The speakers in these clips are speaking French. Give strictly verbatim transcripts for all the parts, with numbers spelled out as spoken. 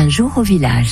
Un jour au village.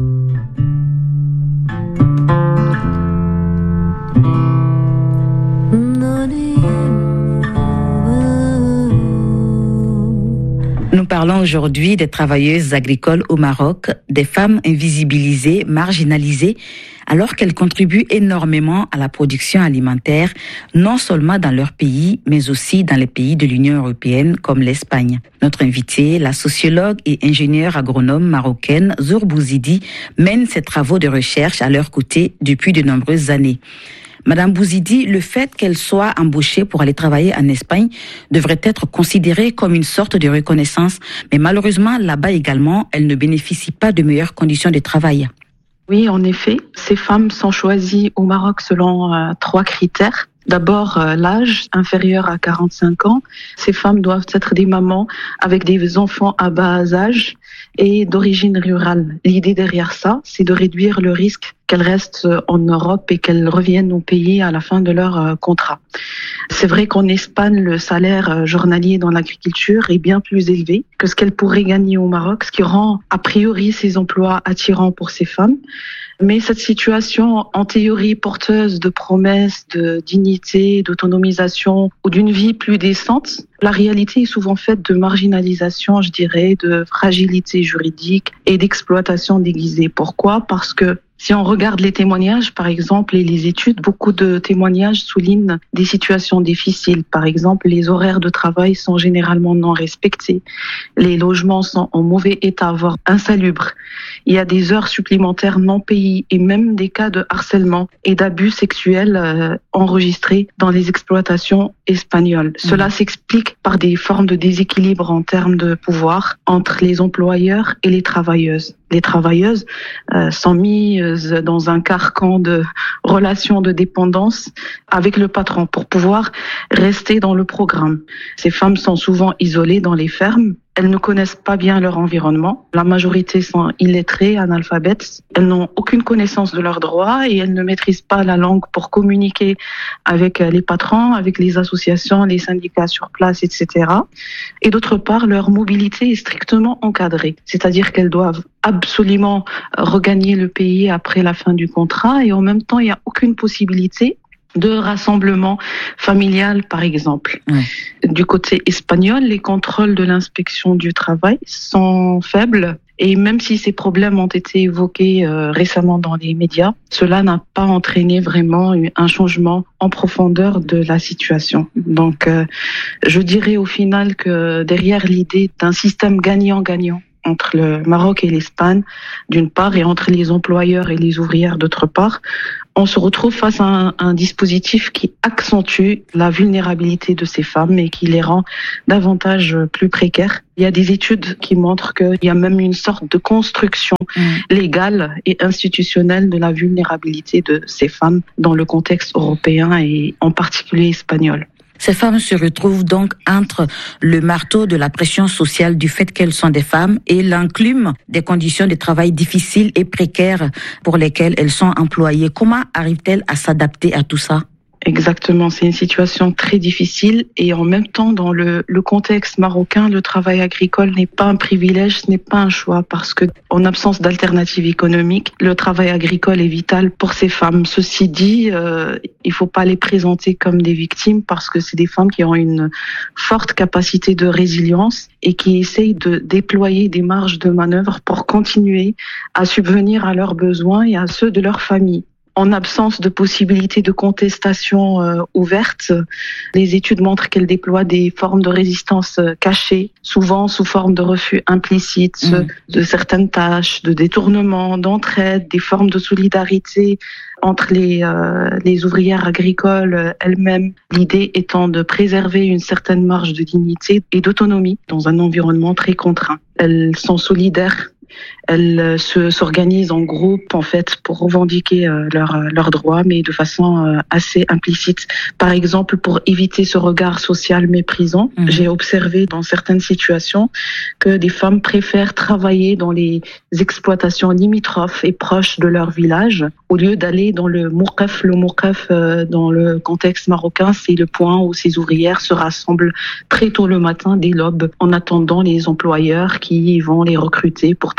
Nous parlons aujourd'hui des travailleuses agricoles au Maroc, des femmes invisibilisées, marginalisées, alors qu'elles contribuent énormément à la production alimentaire, non seulement dans leur pays, mais aussi dans les pays de l'Union européenne comme l'Espagne. Notre invitée, la sociologue et ingénieure agronome marocaine Zour Bouzidi, mène ses travaux de recherche à leur côté depuis de nombreuses années. Madame Bouzidi, le fait qu'elle soit embauchée pour aller travailler en Espagne devrait être considéré comme une sorte de reconnaissance. Mais malheureusement, là-bas également, elle ne bénéficie pas de meilleures conditions de travail. Oui, en effet, ces femmes sont choisies au Maroc selon euh, trois critères. D'abord, euh, l'âge inférieur à quarante-cinq ans. Ces femmes doivent être des mamans avec des enfants à bas âge et d'origine rurale. L'idée derrière ça, c'est de réduire le risque qu'elles restent en Europe et qu'elles reviennent au pays à la fin de leur euh, contrat. C'est vrai qu'en Espagne, le salaire journalier dans l'agriculture est bien plus élevé que ce qu'elles pourraient gagner au Maroc, ce qui rend a priori ces emplois attirants pour ces femmes. Mais cette situation, en théorie porteuse de promesses, de dignité, d'autonomisation ou d'une vie plus décente, la réalité est souvent faite de marginalisation, je dirais, de fragilité juridique et d'exploitation déguisée. Pourquoi ? Parce que si on regarde les témoignages, par exemple, et les études, beaucoup de témoignages soulignent des situations difficiles. Par exemple, les horaires de travail sont généralement non respectés. Les logements sont en mauvais état, voire insalubres. Il y a des heures supplémentaires non payées et même des cas de harcèlement et d'abus sexuels euh, enregistrés dans les exploitations espagnoles. Mmh. Cela s'explique par des formes de déséquilibre en termes de pouvoir entre les employeurs et les travailleuses. Les travailleuses euh, sont mises dans un carcan de relations de dépendance avec le patron pour pouvoir rester dans le programme. Ces femmes sont souvent isolées dans les fermes. Elles ne connaissent pas bien leur environnement. La majorité sont illettrées, analphabètes. Elles n'ont aucune connaissance de leurs droits et elles ne maîtrisent pas la langue pour communiquer avec les patrons, avec les associations, les syndicats sur place, et cetera. Et d'autre part, leur mobilité est strictement encadrée. C'est-à-dire qu'elles doivent absolument regagner le pays après la fin du contrat et en même temps, il n'y a aucune possibilité de rassemblement familial, par exemple. Ouais. Du côté espagnol, les contrôles de l'inspection du travail sont faibles. Et même si ces problèmes ont été évoqués euh, récemment dans les médias, cela n'a pas entraîné vraiment un changement en profondeur de la situation. Donc, euh, je dirais au final que derrière l'idée d'un système gagnant-gagnant entre le Maroc et l'Espagne, d'une part, et entre les employeurs et les ouvrières, d'autre part, on se retrouve face à un, un dispositif qui accentue la vulnérabilité de ces femmes et qui les rend davantage plus précaires. Il y a des études qui montrent qu'il y a même une sorte de construction mmh. légale et institutionnelle de la vulnérabilité de ces femmes dans le contexte européen et en particulier espagnol. Ces femmes se retrouvent donc entre le marteau de la pression sociale du fait qu'elles sont des femmes et l'enclume des conditions de travail difficiles et précaires pour lesquelles elles sont employées. Comment arrivent-elles à s'adapter à tout ça ? Exactement, c'est une situation très difficile et en même temps, dans le, le contexte marocain, le travail agricole n'est pas un privilège, ce n'est pas un choix parce que, en absence d'alternative économique, le travail agricole est vital pour ces femmes. Ceci dit, euh, il faut pas les présenter comme des victimes parce que c'est des femmes qui ont une forte capacité de résilience et qui essayent de déployer des marges de manœuvre pour continuer à subvenir à leurs besoins et à ceux de leur famille. En absence de possibilité de contestation euh, ouverte, les études montrent qu'elles déploient des formes de résistance euh, cachées, souvent sous forme de refus implicite mmh. de certaines tâches, de détournement, d'entraide, des formes de solidarité entre les, euh, les ouvrières agricoles elles-mêmes. L'idée étant de préserver une certaine marge de dignité et d'autonomie dans un environnement très contraint. Elles sont solidaires. Elles se, s'organisent en groupe en fait pour revendiquer euh, leurs leurs droits, mais de façon euh, assez implicite. Par exemple, pour éviter ce regard social méprisant, mmh. j'ai observé dans certaines situations que des femmes préfèrent travailler dans les exploitations limitrophes et proches de leur village au lieu d'aller dans le moukaf. Le moukaf, euh, dans le contexte marocain, c'est le point où ces ouvrières se rassemblent très tôt le matin dès l'aube en attendant les employeurs qui vont les recruter pour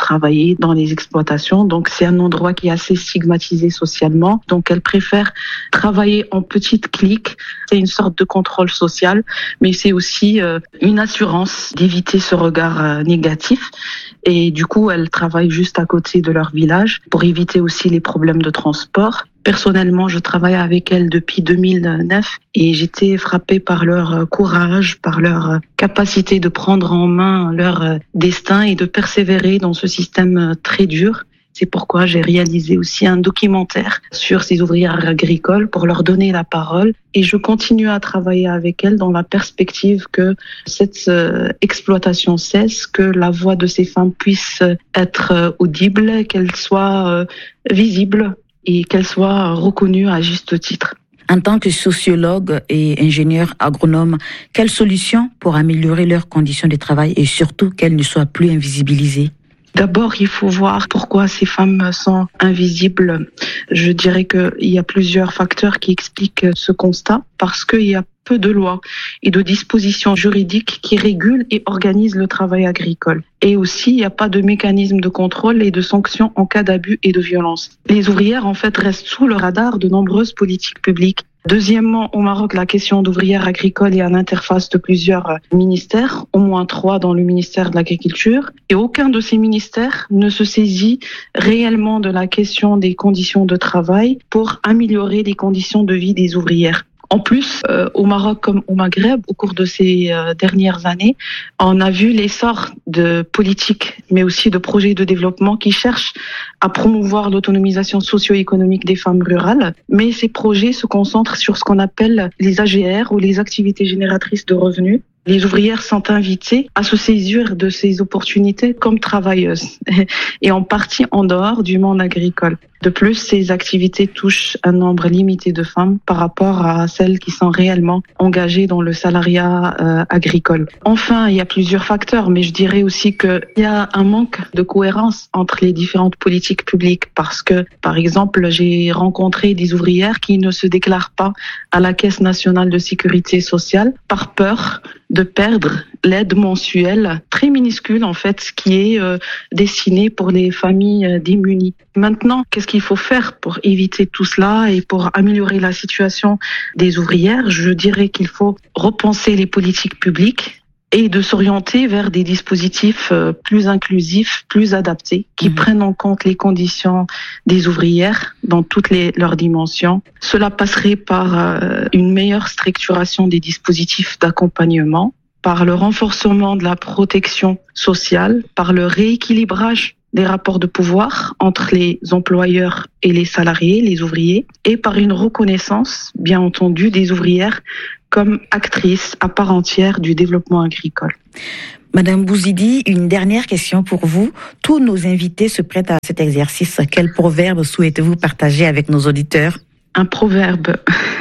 travailler dans les exploitations. Donc c'est un endroit qui est assez stigmatisé socialement. Donc elles préfèrent travailler en petite clique. C'est une sorte de contrôle social, mais c'est aussi euh, une assurance d'éviter ce regard euh, négatif. Et du coup, elles travaillent juste à côté de leur village pour éviter aussi les problèmes de transport. Personnellement, je travaille avec elles depuis deux mille neuf et j'étais frappée par leur courage, par leur capacité de prendre en main leur destin et de persévérer dans ce système très dur. C'est pourquoi j'ai réalisé aussi un documentaire sur ces ouvrières agricoles pour leur donner la parole. Et je continue à travailler avec elles dans la perspective que cette euh, exploitation cesse, que la voix de ces femmes puisse être euh, audible, qu'elle soit euh, visible et qu'elle soit reconnue à juste titre. En tant que sociologue et ingénieur agronome, quelles solutions pour améliorer leurs conditions de travail et surtout qu'elles ne soient plus invisibilisées ? D'abord, il faut voir pourquoi ces femmes sont invisibles. Je dirais qu'il y a plusieurs facteurs qui expliquent ce constat, parce qu'il y a peu de lois et de dispositions juridiques qui régulent et organisent le travail agricole. Et aussi, il n'y a pas de mécanisme de contrôle et de sanctions en cas d'abus et de violence. Les ouvrières, en fait, restent sous le radar de nombreuses politiques publiques. Deuxièmement, au Maroc, la question d'ouvrières agricoles est à l'interface de plusieurs ministères, au moins trois dans le ministère de l'Agriculture, et aucun de ces ministères ne se saisit réellement de la question des conditions de travail pour améliorer les conditions de vie des ouvrières. En plus, euh, au Maroc comme au Maghreb, au cours de ces euh, dernières années, on a vu l'essor de politiques, mais aussi de projets de développement qui cherchent à promouvoir l'autonomisation socio-économique des femmes rurales. Mais ces projets se concentrent sur ce qu'on appelle les A G R ou les activités génératrices de revenus. Les ouvrières sont invitées à se saisir de ces opportunités comme travailleuses et en partie en dehors du monde agricole. De plus, ces activités touchent un nombre limité de femmes par rapport à celles qui sont réellement engagées dans le salariat euh, agricole. Enfin, il y a plusieurs facteurs, mais je dirais aussi qu'il y a un manque de cohérence entre les différentes politiques publiques parce que, par exemple, j'ai rencontré des ouvrières qui ne se déclarent pas à la Caisse nationale de sécurité sociale par peur de perdre l'aide mensuelle très minuscule en fait qui est euh, destinée pour les familles euh, démunies. Maintenant, qu'est-ce qu'il faut faire pour éviter tout cela et pour améliorer la situation des ouvrières? Je dirais qu'il faut repenser les politiques publiques et de s'orienter vers des dispositifs euh, plus inclusifs, plus adaptés, qui mmh. prennent en compte les conditions des ouvrières dans toutes les, leurs dimensions. Cela passerait par euh, une meilleure structuration des dispositifs d'accompagnement, par le renforcement de la protection sociale, par le rééquilibrage des rapports de pouvoir entre les employeurs et les salariés, les ouvriers, et par une reconnaissance, bien entendu, des ouvrières comme actrices à part entière du développement agricole. Madame Bouzidi, une dernière question pour vous. Tous nos invités se prêtent à cet exercice. Quel proverbe souhaitez-vous partager avec nos auditeurs ? Un proverbe.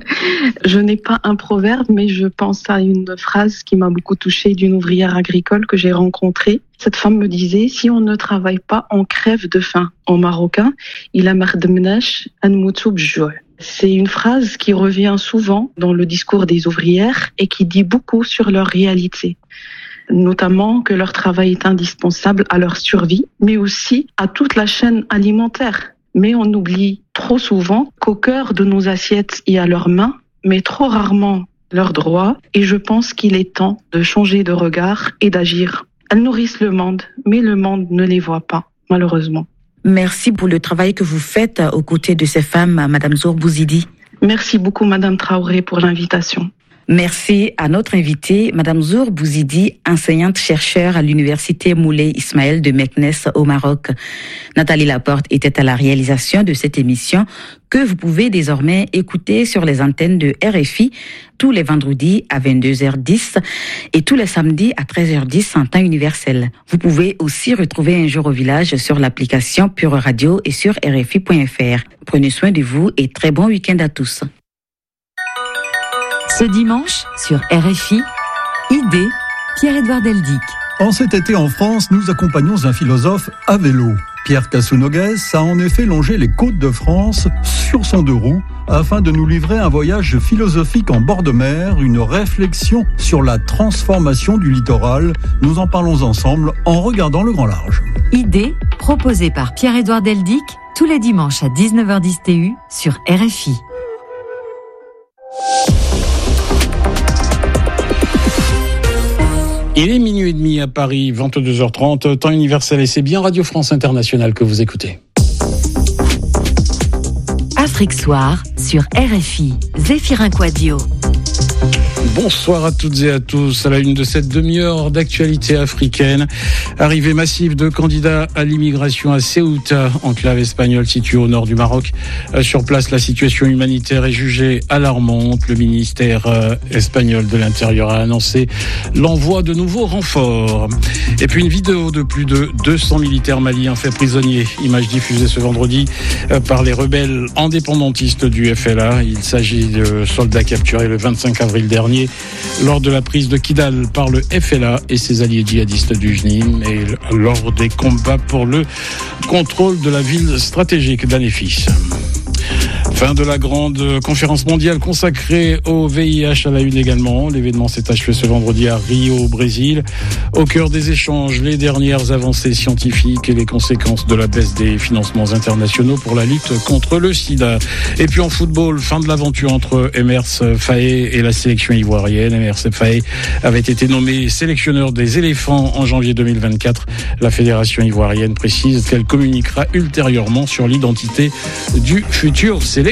Je n'ai pas un proverbe, mais je pense à une phrase qui m'a beaucoup touchée d'une ouvrière agricole que j'ai rencontrée. Cette femme me disait, si on ne travaille pas, on crève de faim. En marocain, il a mardemnash an moutou bjoua. C'est une phrase qui revient souvent dans le discours des ouvrières et qui dit beaucoup sur leur réalité. Notamment que leur travail est indispensable à leur survie, mais aussi à toute la chaîne alimentaire. Mais on oublie trop souvent qu'au cœur de nos assiettes, il y a leurs mains, mais trop rarement leurs droits. Et je pense qu'il est temps de changer de regard et d'agir. Elles nourrissent le monde, mais le monde ne les voit pas, malheureusement. Merci pour le travail que vous faites aux côtés de ces femmes, Madame Zour Bouzidi. Merci beaucoup, Madame Traoré, pour l'invitation. Merci à notre invitée, Madame Zour Bouzidi, enseignante-chercheure à l'Université Moulay Ismaël de Meknes au Maroc. Nathalie Laporte était à la réalisation de cette émission que vous pouvez désormais écouter sur les antennes de R F I tous les vendredis à vingt-deux heures dix et tous les samedis à treize heures dix en temps universel. Vous pouvez aussi retrouver Un jour au village sur l'application Pure Radio et sur R F I point F R. Prenez soin de vous et très bon week-end à tous. Ce dimanche, sur R F I, Idée, Pierre-Édouard Deldic. En cet été en France, nous accompagnons un philosophe à vélo. Pierre Cassounogues a en effet longé les côtes de France sur son deux roues afin de nous livrer un voyage philosophique en bord de mer, une réflexion sur la transformation du littoral. Nous en parlons ensemble en regardant le grand large. Idée proposée par Pierre-Édouard Deldic tous les dimanches à dix-neuf heures dix T U sur R F I. Il est minuit et demi à Paris, vingt-deux heures trente, temps universel, et c'est bien Radio France Internationale que vous écoutez. Afrique Soir sur R F I, Zéphirin Quadio. Bonsoir à toutes et à tous. À la une de cette demi-heure d'actualité africaine, arrivée massive de candidats à l'immigration à Ceuta, enclave espagnole située au nord du Maroc. Sur place, la situation humanitaire est jugée alarmante. Le ministère espagnol de l'Intérieur a annoncé l'envoi de nouveaux renforts. Et puis une vidéo de plus de deux cents militaires maliens faits prisonniers. Image diffusée ce vendredi par les rebelles indépendantistes du F L A. Il s'agit de soldats capturés le vingt-cinq avril dernier lors de la prise de Kidal par le F L A et ses alliés djihadistes du J N I M, et lors des combats pour le contrôle de la ville stratégique d'Anéfis. Fin de la grande conférence mondiale consacrée au V I H à la une également. L'événement s'est achevé ce vendredi à Rio, au Brésil. Au cœur des échanges, les dernières avancées scientifiques et les conséquences de la baisse des financements internationaux pour la lutte contre le sida. Et puis en football, fin de l'aventure entre Emers Faé et la sélection ivoirienne. Emers Faé avait été nommé sélectionneur des éléphants en janvier deux mille vingt-quatre. La fédération ivoirienne précise qu'elle communiquera ultérieurement sur l'identité du futur sélectionneur.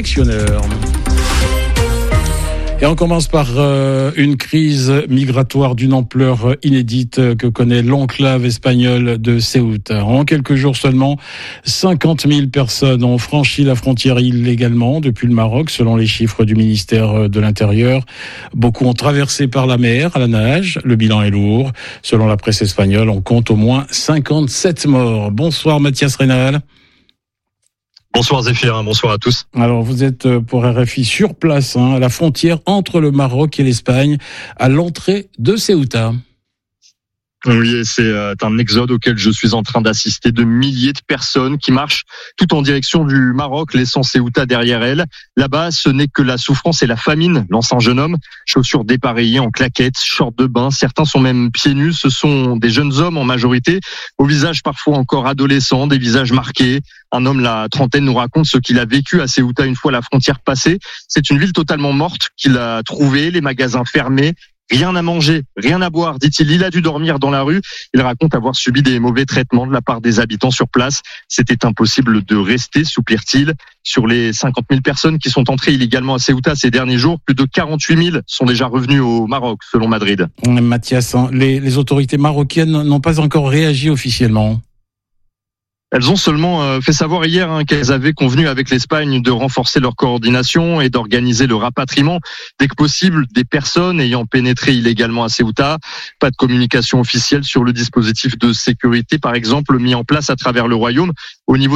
Et on commence par euh, une crise migratoire d'une ampleur inédite que connaît l'enclave espagnole de Ceuta. En quelques jours seulement, cinquante mille personnes ont franchi la frontière illégalement depuis le Maroc, selon les chiffres du ministère de l'Intérieur. Beaucoup ont traversé par la mer, à la nage. Le bilan est lourd. Selon la presse espagnole, on compte au moins cinquante-sept morts. Bonsoir Mathias Reynal. Bonsoir Zéphirin, bonsoir à tous. Alors vous êtes pour R F I sur place, hein, à la frontière entre le Maroc et l'Espagne, à l'entrée de Ceuta. Oui, c'est un exode auquel je suis en train d'assister, de milliers de personnes qui marchent tout en direction du Maroc, laissant Ceuta derrière elles. Là-bas, ce n'est que la souffrance et la famine, lance un jeune homme, chaussures dépareillées en claquettes, shorts de bain, certains sont même pieds nus. Ce sont des jeunes hommes en majorité, au visage parfois encore adolescent, des visages marqués. Un homme, la trentaine, nous raconte ce qu'il a vécu à Ceuta une fois la frontière passée. C'est une ville totalement morte qu'il a trouvée, les magasins fermés. Rien à manger, rien à boire, dit-il. Il a dû dormir dans la rue. Il raconte avoir subi des mauvais traitements de la part des habitants sur place. C'était impossible de rester, soupire-t-il. Sur les cinquante mille personnes qui sont entrées illégalement à Ceuta ces derniers jours, plus de quarante-huit mille sont déjà revenus au Maroc, selon Madrid. Mathias, les, les autorités marocaines n'ont pas encore réagi officiellement. Elles ont seulement fait savoir hier hein, qu'elles avaient convenu avec l'Espagne de renforcer leur coordination et d'organiser le rapatriement dès que possible des personnes ayant pénétré illégalement à Ceuta. Pas de communication officielle sur le dispositif de sécurité, par exemple, mis en place à travers le royaume au niveau